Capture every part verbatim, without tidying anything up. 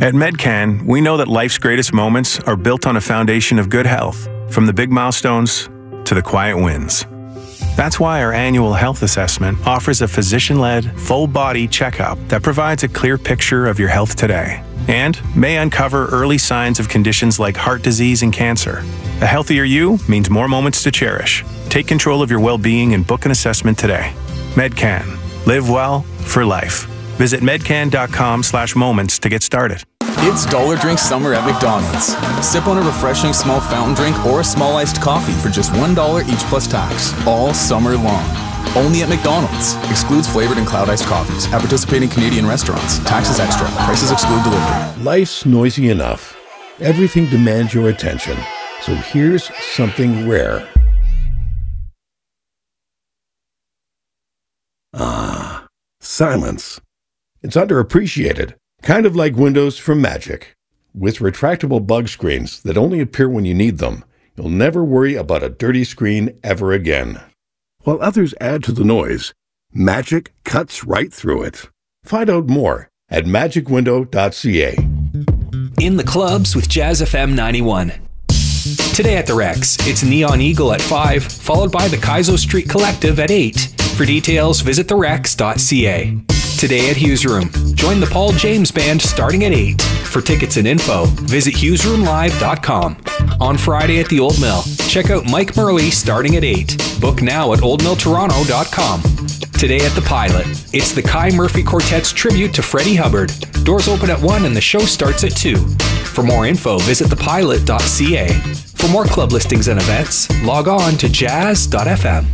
At Medcan, we know that life's greatest moments are built on a foundation of good health, from the big milestones to the quiet wins. That's why our annual health assessment offers a physician-led, full-body checkup that provides a clear picture of your health today and may uncover early signs of conditions like heart disease and cancer. A healthier you means more moments to cherish. Take control of your well-being and book an assessment today. Medcan. Live well for life. Visit medcan.com slash moments to get started. It's Dollar Drink Summer at McDonald's. Sip on a refreshing small fountain drink or a small iced coffee for just one dollar each plus tax, all summer long. Only at McDonald's. Excludes flavored and cloud iced coffees at participating Canadian restaurants. Taxes extra. Prices exclude delivery. Life's noisy enough. Everything demands your attention. So here's something rare. Ah, silence. It's underappreciated. Kind of like windows from Magic. With retractable bug screens that only appear when you need them, you'll never worry about a dirty screen ever again. While others add to the noise, Magic cuts right through it. Find out more at magic window dot c a. In the clubs with Jazz F M ninety-one. Today at the Rex, it's Neon Eagle at five, followed by the Kaizo Street Collective at eight. For details, visit the rex dot c a. Today at Hughes Room, join the Paul James Band starting at eight. For tickets and info, visit hughes room live dot com. On Friday at the Old Mill, check out Mike Murley starting at eight. Book now at old mill toronto dot com. Today at the Pilot, it's the Kai Murphy Quartet's tribute to Freddie Hubbard. Doors open at one and the show starts at two. For more info, visit the pilot dot c a. For more club listings and events, log on to jazz dot f m.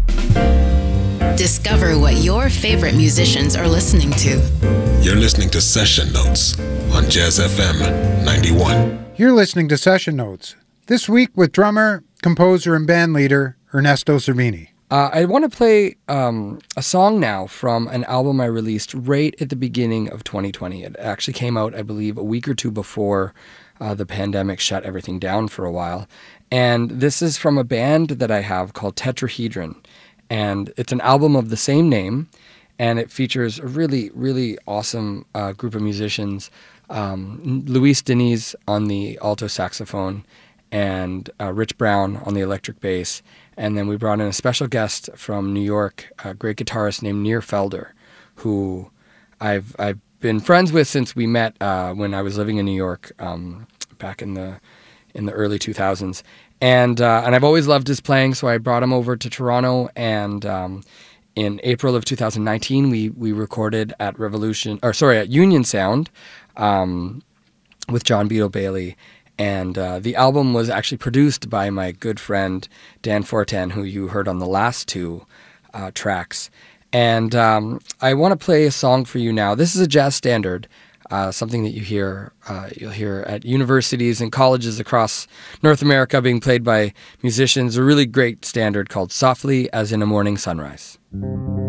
Discover what your favorite musicians are listening to. You're listening to Session Notes on Jazz F M ninety-one. You're listening to Session Notes, this week with drummer, composer, and band leader Ernesto Cervini. Uh, I want to play um, a song now from an album I released right at the beginning of twenty twenty. It actually came out, I believe, a week or two before uh, the pandemic shut everything down for a while. And this is from a band that I have called Tetrahedron. And it's an album of the same name, and it features a really, really awesome uh, group of musicians. Um, Luis Diniz on the alto saxophone, and uh, Rich Brown on the electric bass. And then we brought in a special guest from New York, a great guitarist named Nir Felder, who I've I've been friends with since we met uh, when I was living in New York um, back in the in the early two thousands. And uh, and I've always loved his playing, so I brought him over to Toronto. And um, in April of two thousand nineteen, we we recorded at Revolution, or sorry, at Union Sound, um, with John Beetle Bailey. And uh, the album was actually produced by my good friend Dan Fortan, who you heard on the last two uh, tracks. And um, I want to play a song for you now. This is a jazz standard. Uh, something that you hear, uh, you'll hear at universities and colleges across North America being played by musicians. A really great standard called Softly as in a Morning Sunrise.